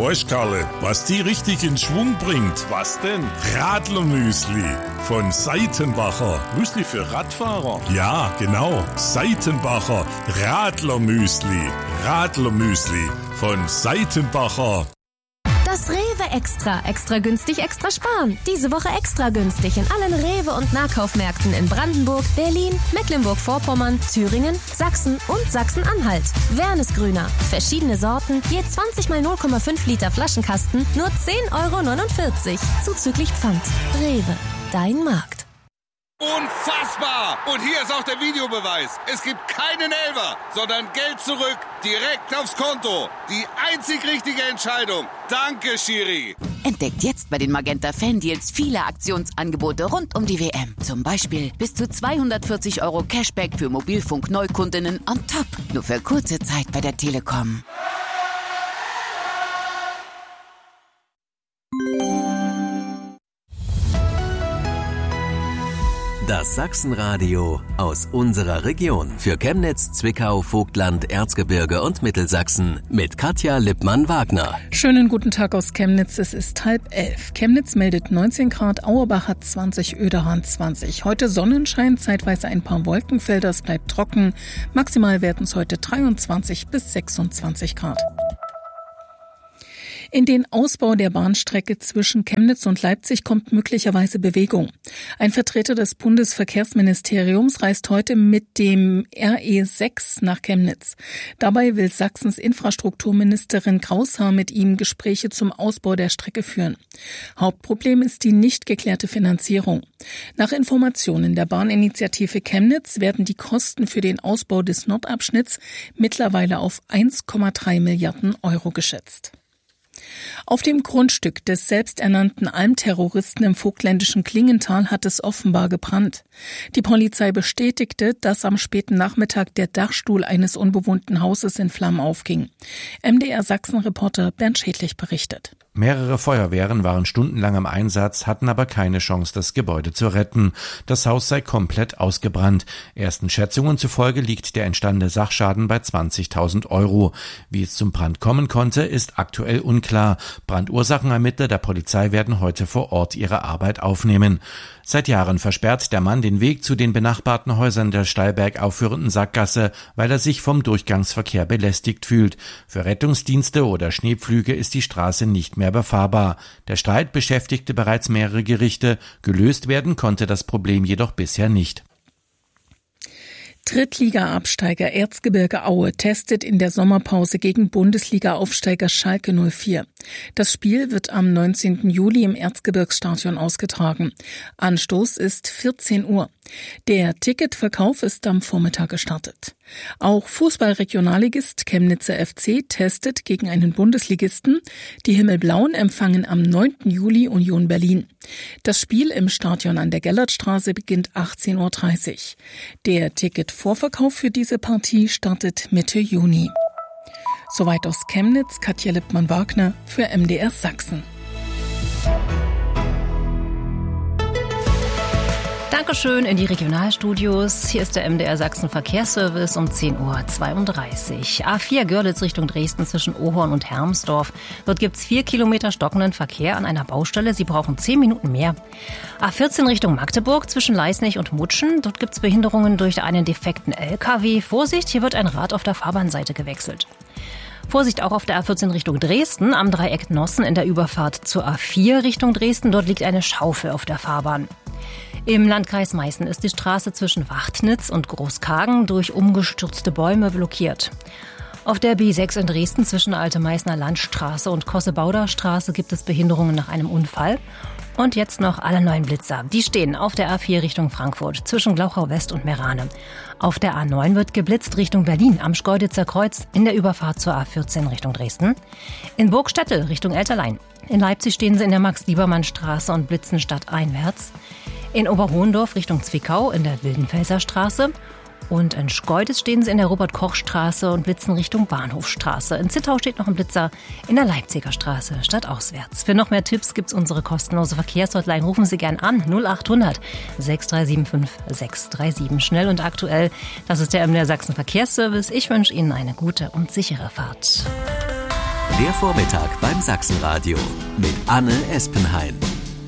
Weißt, Karle, was die richtig in Schwung bringt? Was denn? Radlermüsli von Seitenbacher. Müsli für Radfahrer? Ja, genau. Seitenbacher Radlermüsli. Radlermüsli von Seitenbacher. Das Rewe Extra günstig, extra sparen. Diese Woche extra günstig in allen Rewe- und Nahkaufmärkten in Brandenburg, Berlin, Mecklenburg-Vorpommern, Thüringen, Sachsen und Sachsen-Anhalt. Wernesgrüner. Verschiedene Sorten, je 20 mal 0,5 Liter Flaschenkasten, nur 10,49 €. Zuzüglich Pfand. Rewe. Dein Markt. Unfassbar! Und hier ist auch der Videobeweis. Es gibt keinen Elfer, sondern Geld zurück, direkt aufs Konto. Die einzig richtige Entscheidung. Danke, Schiri. Entdeckt jetzt bei den Magenta Fan-Deals viele Aktionsangebote rund um die WM. Zum Beispiel bis zu 240 € Cashback für Mobilfunk-Neukundinnen on top. Nur für kurze Zeit bei der Telekom. Das Sachsenradio aus unserer Region. Für Chemnitz, Zwickau, Vogtland, Erzgebirge und Mittelsachsen. Mit Katja Lippmann-Wagner. Schönen guten Tag aus Chemnitz. Es ist 10:30. Chemnitz meldet 19 Grad, Auerbach hat 20, Oederan 20. Heute Sonnenschein, zeitweise ein paar Wolkenfelder. Es bleibt trocken. Maximal werden es heute 23 bis 26 Grad. In den Ausbau der Bahnstrecke zwischen Chemnitz und Leipzig kommt möglicherweise Bewegung. Ein Vertreter des Bundesverkehrsministeriums reist heute mit dem RE6 nach Chemnitz. Dabei will Sachsens Infrastrukturministerin Kraushaar mit ihm Gespräche zum Ausbau der Strecke führen. Hauptproblem ist die nicht geklärte Finanzierung. Nach Informationen der Bahninitiative Chemnitz werden die Kosten für den Ausbau des Nordabschnitts mittlerweile auf 1,3 Milliarden € geschätzt. Auf dem Grundstück des selbsternannten Almterroristen im vogtländischen Klingenthal hat es offenbar gebrannt. Die Polizei bestätigte, dass am späten Nachmittag der Dachstuhl eines unbewohnten Hauses in Flammen aufging. MDR Sachsen-Reporter Bernd Schädlich berichtet. Mehrere Feuerwehren waren stundenlang im Einsatz, hatten aber keine Chance, das Gebäude zu retten. Das Haus sei komplett ausgebrannt. Ersten Schätzungen zufolge liegt der entstandene Sachschaden bei 20.000 €. Wie es zum Brand kommen konnte, ist aktuell unklar. Brandursachenermittler der Polizei werden heute vor Ort ihre Arbeit aufnehmen. Seit Jahren versperrt der Mann den Weg zu den benachbarten Häusern der steil bergaufführenden Sackgasse, weil er sich vom Durchgangsverkehr belästigt fühlt. Für Rettungsdienste oder Schneepflüge ist die Straße nicht mehr befahrbar. Der Streit beschäftigte bereits mehrere Gerichte. Gelöst werden konnte das Problem jedoch bisher nicht. Drittliga-Absteiger Erzgebirge Aue testet in der Sommerpause gegen Bundesliga-Aufsteiger Schalke 04. Das Spiel wird am 19. Juli im Erzgebirgsstadion ausgetragen. Anstoß ist 14 Uhr. Der Ticketverkauf ist am Vormittag gestartet. Auch Fußball-Regionalligist Chemnitzer FC testet gegen einen Bundesligisten. Die Himmelblauen empfangen am 9. Juli Union Berlin. Das Spiel im Stadion an der Gellertstraße beginnt 18:30 Uhr. Der Ticketvorverkauf für diese Partie startet Mitte Juni. Soweit aus Chemnitz, Katja Lippmann-Wagner für MDR Sachsen. Dankeschön in die Regionalstudios. Hier ist der MDR Sachsen Verkehrsservice um 10:32 Uhr. A4 Görlitz Richtung Dresden zwischen Ohorn und Hermsdorf. Dort gibt's 4 Kilometer stockenden Verkehr an einer Baustelle. Sie brauchen 10 Minuten mehr. A14 Richtung Magdeburg zwischen Leisnig und Mutschen. Dort gibt's Behinderungen durch einen defekten LKW. Vorsicht, hier wird ein Rad auf der Fahrbahnseite gewechselt. Vorsicht auch auf der A14 Richtung Dresden, am Dreieck Nossen in der Überfahrt zur A4 Richtung Dresden. Dort liegt eine Schaufel auf der Fahrbahn. Im Landkreis Meißen ist die Straße zwischen Wachtnitz und Großkagen durch umgestürzte Bäume blockiert. Auf der B6 in Dresden zwischen Alte Meißner Landstraße und Kossebauder Straße gibt es Behinderungen nach einem Unfall. Und jetzt noch alle neuen Blitzer. Die stehen auf der A4 Richtung Frankfurt zwischen Glauchau West und Meerane. Auf der A9 wird geblitzt Richtung Berlin am Schkeuditzer Kreuz in der Überfahrt zur A14 Richtung Dresden. In Burgstättel Richtung Elterlein. In Leipzig stehen sie in der Max-Liebermann-Straße und blitzen stadteinwärts. In Oberhohendorf Richtung Zwickau in der Wildenfelser Straße. Und in Schkeuditz stehen sie in der Robert-Koch-Straße und blitzen Richtung Bahnhofstraße. In Zittau steht noch ein Blitzer in der Leipziger Straße stadtauswärts. Für noch mehr Tipps gibt's unsere kostenlose Verkehrshotline. Rufen Sie gern an 0800 6375 637. Schnell und aktuell. Das ist der MDR Sachsen Verkehrsservice. Ich wünsche Ihnen eine gute und sichere Fahrt. Der Vormittag beim Sachsenradio mit Anne Espenhain.